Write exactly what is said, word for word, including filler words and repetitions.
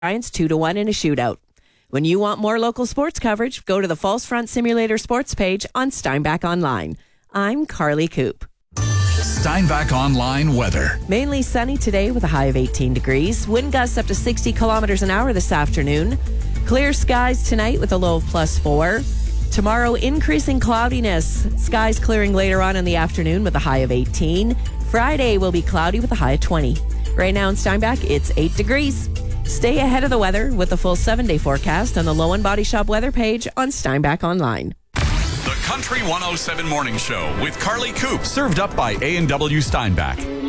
Giants two to one in a shootout. When you want more local sports coverage, go to the False Front Simulator sports page on Steinbach Online. I'm Carly Coop. Steinbach Online weather. Mainly sunny today with a high of eighteen degrees. Wind gusts up to sixty kilometers an hour this afternoon. Clear skies tonight with a low of plus four. Tomorrow, increasing cloudiness. Skies clearing later on in the afternoon with a high of eighteen. Friday will be cloudy with a high of twenty. Right now in Steinbach, it's eight degrees. Stay ahead of the weather with the full seven-day forecast on the Low End Body Shop weather page on Steinbach Online. The Country one oh seven Morning Show with Carly Coop, served up by A and W Steinbach.